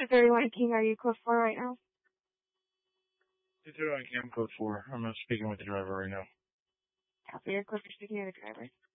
31 King, are you code 4 right now? 231 Cam Code 4. I'm speaking with the driver right now. Copy, your code for speaking to the driver.